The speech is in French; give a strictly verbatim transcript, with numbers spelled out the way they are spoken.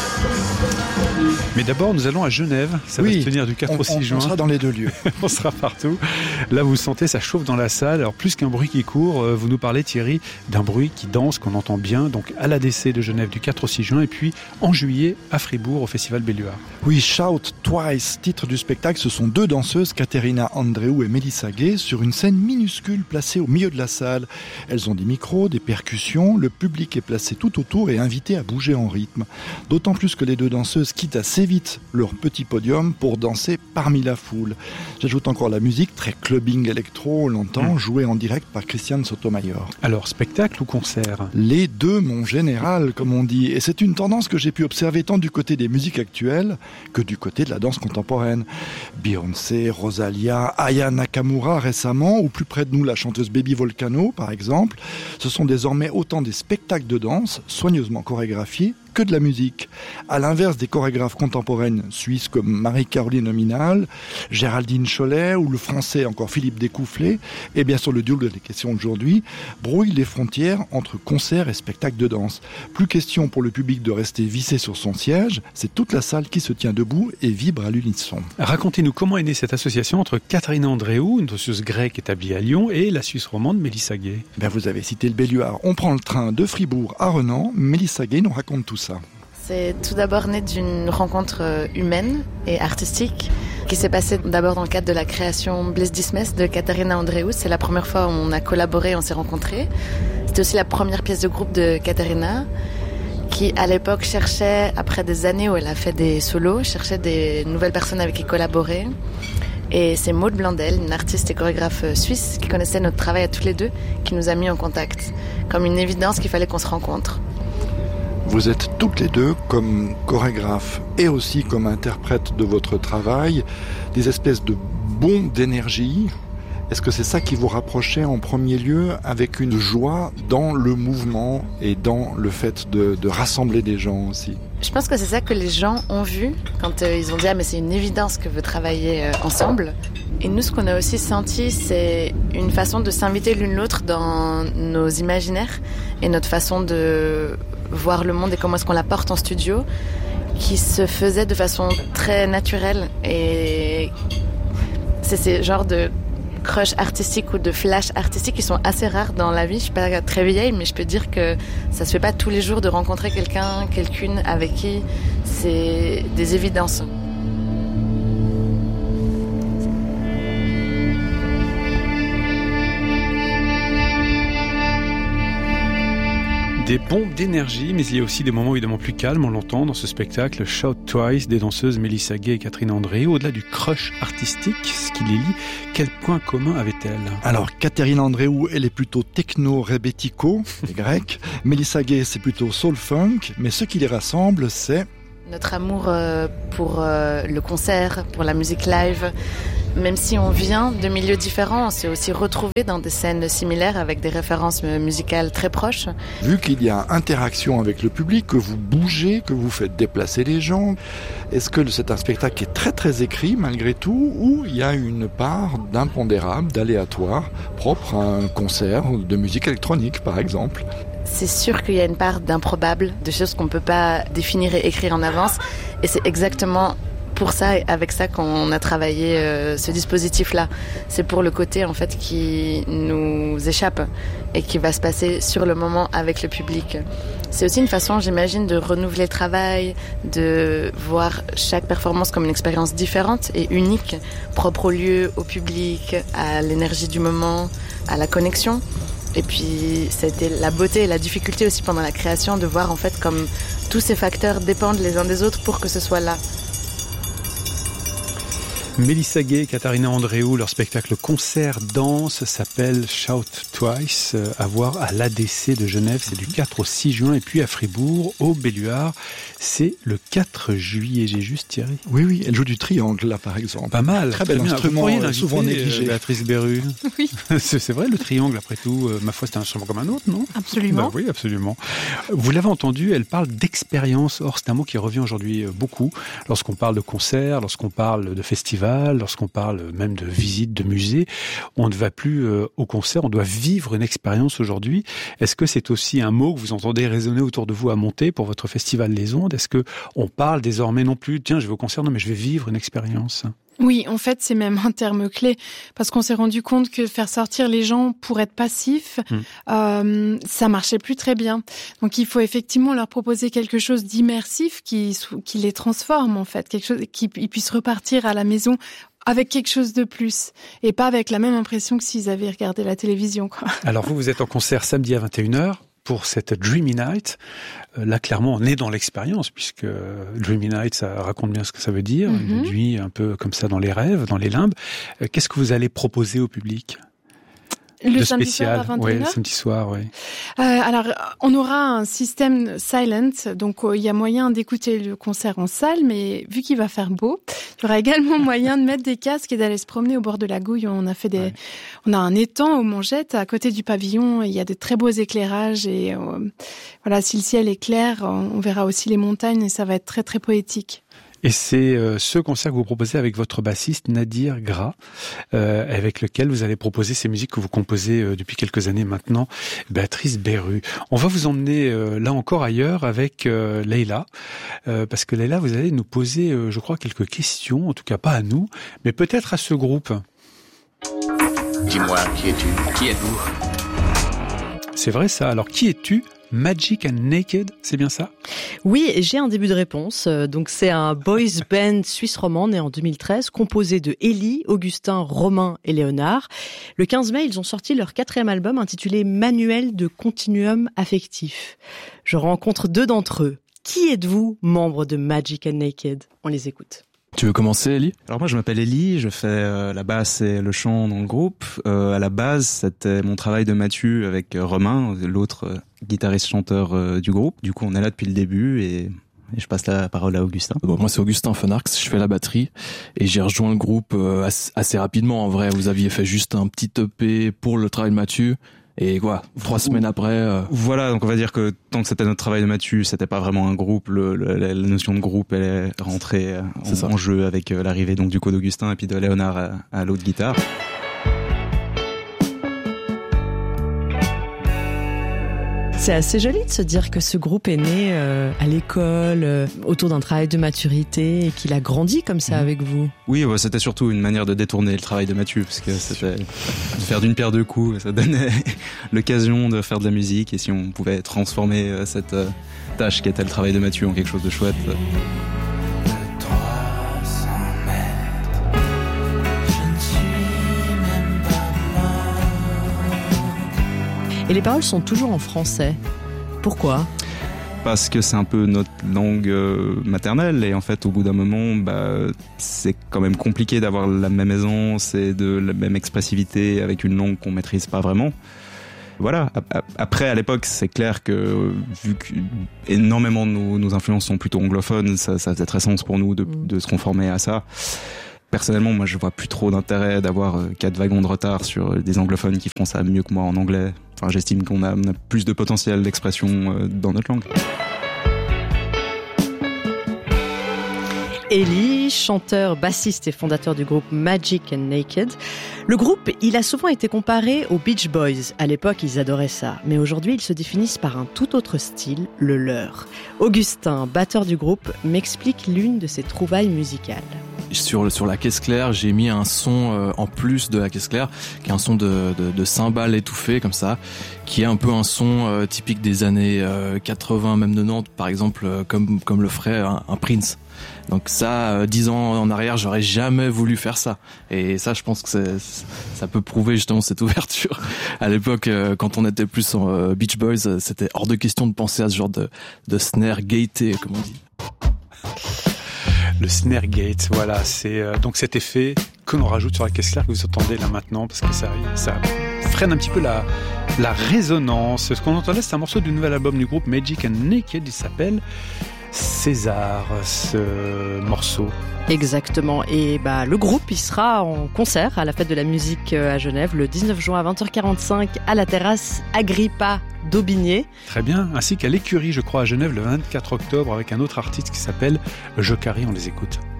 Mais d'abord, nous allons à Genève. Ça oui, va se tenir du quatre on, au six juin. On sera dans les deux lieux. On sera partout. Là, vous sentez, ça chauffe dans la salle. Alors, plus qu'un bruit qui court, vous nous parlez, Thierry, d'un bruit qui danse, qu'on entend bien. Donc, à l'A D C de Genève du quatre au six juin. Et puis, en juillet, à Fribourg, au Festival Belluard. Oui, Shout Twice, titre du spectacle. Ce sont deux danseuses, Katerina Andreou et Melissa Gay, sur une scène minuscule placée au milieu de la salle. Elles ont des micros, des percussions. Le public est placé tout autour et invité à bouger en rythme. D'autant plus que les deux danseuses quittent assez vite leur petit podium pour danser parmi la foule. J'ajoute encore la musique, très clubbing électro, on l'entend, mmh. jouée en direct par Christian Sotomayor. Alors, spectacle ou concert ? Les deux, mon général, comme on dit. Et c'est une tendance que j'ai pu observer tant du côté des musiques actuelles que du côté de la danse contemporaine. Beyoncé, Rosalia, Aya Nakamura récemment, ou plus près de nous la chanteuse Baby Volcano, par exemple. Ce sont désormais autant des spectacles de danse, soigneusement chorégraphiés, que de la musique. À l'inverse des chorégraphes contemporaines suisses comme Marie-Caroline Nominal, Géraldine Chollet ou le français encore Philippe Découfflé, et bien sûr le duel de les questions aujourd'hui, brouille les frontières entre concert et spectacle de danse. Plus question pour le public de rester vissé sur son siège, c'est toute la salle qui se tient debout et vibre à l'unisson. Racontez-nous comment est née cette association entre Katarina Andreou, une danseuse grecque établie à Lyon, et la Suisse romande Melissa Gay. Ben vous avez cité le Belluard. On prend le train de Fribourg à Renan. Melissa Gay nous raconte tout ça. C'est tout d'abord né d'une rencontre humaine et artistique qui s'est passée d'abord dans le cadre de la création Bliss Dismess de Katarina Andreou. C'est la première fois où on a collaboré, on s'est rencontrés. C'était aussi la première pièce de groupe de Katarina qui à l'époque cherchait, après des années où elle a fait des solos, cherchait des nouvelles personnes avec qui collaborer. Et c'est Maud Blandel, une artiste et chorégraphe suisse qui connaissait notre travail à tous les deux, qui nous a mis en contact. Comme une évidence qu'il fallait qu'on se rencontre. Vous êtes toutes les deux, comme chorégraphe et aussi comme interprète de votre travail, des espèces de bombes d'énergie. Est-ce que c'est ça qui vous rapprochait en premier lieu avec une joie dans le mouvement et dans le fait de, de rassembler des gens aussi ? Je pense que c'est ça que les gens ont vu quand euh, ils ont dit « Ah mais c'est une évidence que vous travaillez euh, ensemble ». Et nous, ce qu'on a aussi senti, c'est une façon de s'inviter l'une l'autre dans nos imaginaires et notre façon de voir le monde et comment est-ce qu'on la porte en studio, qui se faisait de façon très naturelle. Et c'est ces genres de crush artistique ou de flash artistique qui sont assez rares dans la vie. Je suis pas très vieille, mais je peux dire que ça se fait pas tous les jours de rencontrer quelqu'un, quelqu'une avec qui c'est des évidences. Des bombes d'énergie, mais il y a aussi des moments évidemment plus calmes, on l'entend dans ce spectacle Shout Twice des danseuses Melissa Gay et Katarina Andreou. Au-delà du crush artistique, ce qui les lie, quel point commun avaient-elles ? Alors, Katarina Andreou, elle est plutôt techno-rebetiko, les grecs. Melissa Gay, c'est plutôt soul-funk, mais ce qui les rassemble, c'est... notre amour pour le concert, pour la musique live. Même si on vient de milieux différents, on s'est aussi retrouvés dans des scènes similaires avec des références musicales très proches. Vu qu'il y a interaction avec le public, que vous bougez, que vous faites déplacer les gens, est-ce que c'est un spectacle qui est très très écrit malgré tout, ou il y a une part d'impondérable, d'aléatoire, propre à un concert de musique électronique par exemple ? C'est sûr qu'il y a une part d'improbable, de choses qu'on ne peut pas définir et écrire en avance, et c'est exactement pour ça et avec ça qu'on a travaillé euh, ce dispositif-là. C'est pour le côté en fait qui nous échappe et qui va se passer sur le moment avec le public. C'est aussi une façon, j'imagine, de renouveler le travail, de voir chaque performance comme une expérience différente et unique, propre au lieu, au public, à l'énergie du moment, à la connexion. Et puis, c'était la beauté et la difficulté aussi pendant la création de voir en fait comme tous ces facteurs dépendent les uns des autres pour que ce soit là. Melissa Gay et Katarina Andreou, leur spectacle concert danse s'appelle Shout Twice, à voir à l'A D C de Genève, c'est du quatre au six juin, et puis à Fribourg, au Belluard, c'est le quatre juillet, j'ai juste Thierry. Oui, oui, elle joue du triangle là par exemple. Pas mal. Très bel instrument, souvent négligé. Béatrice Berru. Oui. c'est, c'est vrai, le triangle après tout, euh, ma foi c'est un instrument comme un autre, non ? Absolument. Bah, oui, absolument. Vous l'avez entendu, elle parle d'expérience, or c'est un mot qui revient aujourd'hui beaucoup, lorsqu'on parle de concert, lorsqu'on parle de festival, festivals, lorsqu'on parle même de visites de musées, on ne va plus euh, au concert, on doit vivre une expérience aujourd'hui. Est-ce que c'est aussi un mot que vous entendez résonner autour de vous à monter pour votre festival Les Ondes? Est-ce que on parle désormais non plus, tiens, je vais au concert, non, mais je vais vivre une expérience? Oui, en fait, c'est même un terme clé, parce qu'on s'est rendu compte que faire sortir les gens pour être passifs, mmh. euh, ça marchait plus très bien. Donc, il faut effectivement leur proposer quelque chose d'immersif qui, qui les transforme, en fait, quelque chose qui ils puissent repartir à la maison avec quelque chose de plus, et pas avec la même impression que s'ils avaient regardé la télévision, quoi. Alors, vous, vous êtes en concert samedi à vingt et une heures. Pour cette Dreamy Night, là clairement on est dans l'expérience, puisque Dreamy Night ça raconte bien ce que ça veut dire, mm-hmm. une nuit un peu comme ça dans les rêves, dans les limbes. Qu'est-ce que vous allez proposer au public ? Le de samedi spécial, soir à vingt et une heures. Ouais, le samedi soir, oui. Euh, alors, on aura un système silent, donc il euh, y a moyen d'écouter le concert en salle, mais vu qu'il va faire beau, il y aura également moyen de mettre des casques et d'aller se promener au bord de la Gouille. On a fait des, ouais. on a un étang aux Mangettes à côté du pavillon. Il y a de très beaux éclairages et euh, voilà, si le ciel est clair, on verra aussi les montagnes et ça va être très très poétique. Et c'est euh, ce concert que vous proposez avec votre bassiste Nadir Gras, euh, avec lequel vous allez proposer ces musiques que vous composez euh, depuis quelques années maintenant, Béatrice Berru. On va vous emmener euh, là encore ailleurs avec euh, Leïla, euh, parce que Leïla, vous allez nous poser, euh, je crois, quelques questions, en tout cas pas à nous, mais peut-être à ce groupe. Dis-moi, qui es-tu ? Qui êtes-vous ? C'est vrai ça, alors qui es-tu ? Magic and Naked, c'est bien ça ? Oui, j'ai un début de réponse. Donc c'est un boys band suisse romand né en deux mille treize, composé de Élie, Augustin, Romain et Léonard. Le quinze mai, ils ont sorti leur quatrième album intitulé Manuel de continuum affectif. Je rencontre deux d'entre eux. Qui êtes-vous, membre de Magic and Naked ? On les écoute. Tu veux commencer, Élie ? Alors moi, je m'appelle Élie, je fais euh, la basse et le chant dans le groupe. Euh, à la base, c'était mon travail de Mathieu avec euh, Romain, l'autre euh, guitariste-chanteur euh, du groupe. Du coup, on est là depuis le début et, et je passe la parole à Augustin. Bon, moi, c'est Augustin Fenarx, je fais la batterie et j'ai rejoint le groupe euh, assez, assez rapidement. En vrai, vous aviez fait juste un petit E P pour le travail de Mathieu. Et quoi, trois semaines après... Euh... Voilà, donc on va dire que tant que c'était notre travail de Mathieu, c'était pas vraiment un groupe. Le, le, la notion de groupe, elle est rentrée en, en jeu avec l'arrivée donc du coup d'Augustin et puis de Léonard à, à l'autre guitare. C'est assez joli de se dire que ce groupe est né euh, à l'école, euh, autour d'un travail de maturité et qu'il a grandi comme ça mmh. avec vous. Oui, bah, c'était surtout une manière de détourner le travail de Mathieu, parce que c'était de faire d'une pierre deux coups, ça donnait l'occasion de faire de la musique, et si on pouvait transformer euh, cette euh, tâche qui était le travail de Mathieu en quelque chose de chouette. Euh... Et les paroles sont toujours en français. Pourquoi ? Parce que c'est un peu notre langue maternelle et en fait au bout d'un moment bah, c'est quand même compliqué d'avoir la même aisance et de la même expressivité avec une langue qu'on maîtrise pas vraiment. Voilà, après à l'époque c'est clair que vu qu'énormément de nos, nos influences sont plutôt anglophones, ça, ça faisait très sens pour nous de, de se conformer à ça. Personnellement, moi, je vois plus trop d'intérêt d'avoir euh, quatre wagons de retard sur des anglophones qui font ça mieux que moi en anglais. Enfin, j'estime qu'on a, on a plus de potentiel d'expression euh, dans notre langue. Élie, chanteur, bassiste et fondateur du groupe Magic and Naked. Le groupe, il a souvent été comparé aux Beach Boys. À l'époque, ils adoraient ça. Mais aujourd'hui, ils se définissent par un tout autre style, le leur. Augustin, batteur du groupe, m'explique l'une de ses trouvailles musicales. Sur, sur la caisse claire, j'ai mis un son euh, en plus de la caisse claire, qui est un son de, de, de cymbales étouffées comme ça, qui est un peu un son euh, typique des années euh, quatre-vingts, même quatre-vingt-dix, par exemple, euh, comme, comme le ferait un, un Prince. Donc ça, euh, dix ans en arrière, j'aurais jamais voulu faire ça. Et ça, je pense que c'est, ça peut prouver justement cette ouverture. À l'époque, euh, quand on était plus en euh, Beach Boys, euh, c'était hors de question de penser à ce genre de, de snare gaieté, comme on dit. Le snare gate, voilà, c'est euh, donc cet effet que l'on rajoute sur la caisse claire que vous entendez là maintenant, parce que ça, ça freine un petit peu la, la résonance. Ce qu'on entend là, c'est un morceau du nouvel album du groupe Magic and Naked, il s'appelle César, ce morceau. Exactement, et bah le groupe il sera en concert à la Fête de la musique à Genève le dix-neuf juin à vingt heures quarante-cinq à la terrasse Agrippa d'Aubigné. Très bien, ainsi qu'à l'Écurie je crois à Genève le vingt-quatre octobre avec un autre artiste qui s'appelle Jokari, on les écoute.